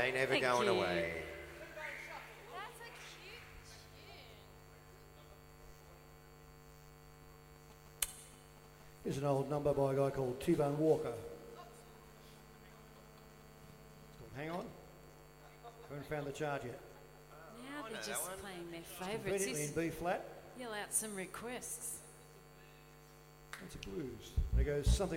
Ain't Ever Thank Going you. Away. That's a cute tune. Here's an old number by a guy called T-Bone Walker. Hang on. Haven't found the chart yet. Now I they're know just that one. playing their favourites. Conveniently in B flat. Yell out some requests. That's a blues. There goes something.